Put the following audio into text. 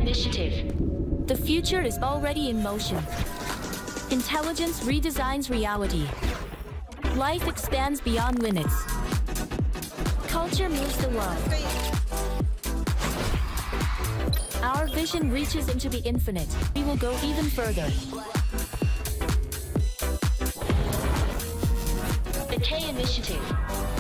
Initiative. The future is already in motion. Intelligence redesigns reality. Life expands beyond limits. Culture moves the world. Our vision reaches into the infinite. We will go even further. The K Initiative.